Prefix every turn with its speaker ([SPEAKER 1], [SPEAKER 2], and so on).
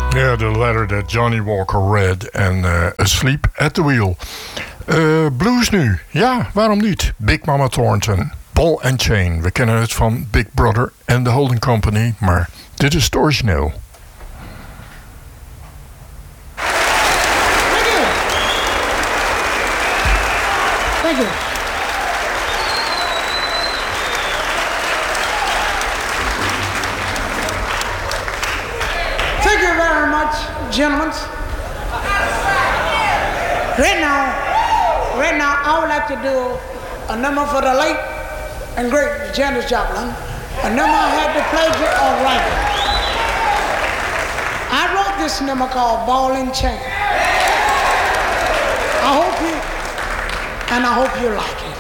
[SPEAKER 1] Yeah, the letter that Johnny Walker read and Asleep at the Wheel. Blues nu. Ja, waarom niet? Big Mama Thornton, Ball and Chain. We kennen het van Big Brother en The Holding Company, maar dit is het origineel.
[SPEAKER 2] Thank you. Thank you very much, gentlemen. Right now, I would like to do a number for the late and great Janis Joplin. A number I had the pleasure of writing. I wrote this number called Ball and Chain. I hope you like it.